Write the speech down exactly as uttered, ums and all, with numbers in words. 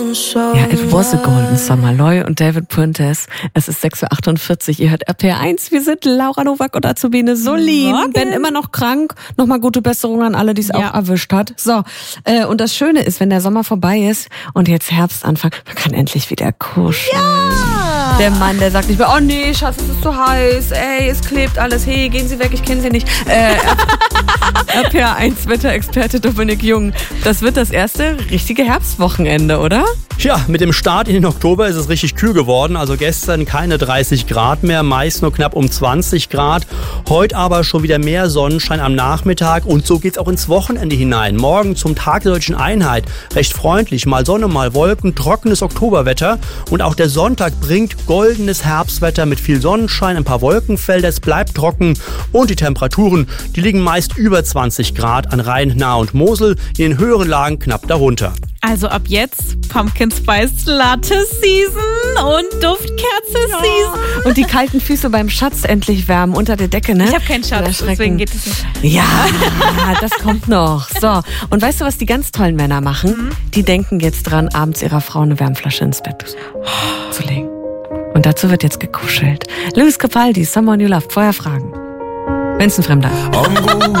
Ja, it was a golden summer. Loy und David Puentes. Es ist sechs Uhr achtundvierzig. Ihr hört R P R eins. Wir sind Laura Nowak und Azubine Solin. Morgen. Ben immer noch krank. Nochmal gute Besserung an alle, die es Ja. auch erwischt hat. So, äh, und das Schöne ist, wenn der Sommer vorbei ist und jetzt Herbst anfängt, man kann endlich wieder kuscheln. Ja. Der Mann, der sagt nicht mehr, oh nee, Schatz, es ist zu heiß. Ey, es klebt alles. Hey, gehen Sie weg, ich kenne Sie nicht. Äh, R P R eins Wetterexperte Dominik Jung. Das wird das erste richtige Herbstwochenende, oder? Ja, mit dem Start in den Oktober ist es richtig kühl geworden. Also gestern keine dreißig Grad mehr, meist nur knapp um zwanzig Grad. Heute aber schon wieder mehr Sonnenschein am Nachmittag und so geht's auch ins Wochenende hinein. Morgen zum Tag der Deutschen Einheit. Recht freundlich, mal Sonne, mal Wolken, trockenes Oktoberwetter. Und auch der Sonntag bringt goldenes Herbstwetter mit viel Sonnenschein, ein paar Wolkenfelder. Es bleibt trocken und die Temperaturen, die liegen meist über zwanzig Grad an Rhein, Nahe und Mosel, in den höheren Lagen knapp darunter. Also ab jetzt Pumpkin Spice Latte Season und Duftkerze Season. Und die kalten Füße beim Schatz endlich wärmen unter der Decke, ne? Ich habe keinen Schatz, deswegen geht es nicht. Ja, das kommt noch. So, und weißt du, was die ganz tollen Männer machen? Mhm. Die denken jetzt dran, abends ihrer Frau eine Wärmflasche ins Bett zu legen. Und dazu wird jetzt gekuschelt. Lewis Capaldi, Someone You Loved. Vorher fragen. Wenn's ein Fremder.